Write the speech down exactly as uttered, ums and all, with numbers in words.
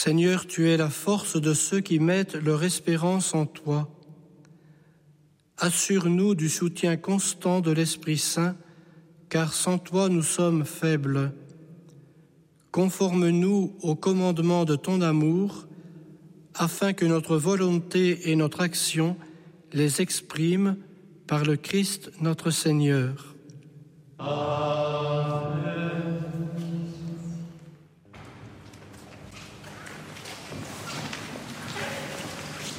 Seigneur, tu es la force de ceux qui mettent leur espérance en toi. Assure-nous du soutien constant de l'Esprit Saint, car sans toi nous sommes faibles. Conforme-nous au commandement de ton amour, afin que notre volonté et notre action les expriment par le Christ notre Seigneur. Amen.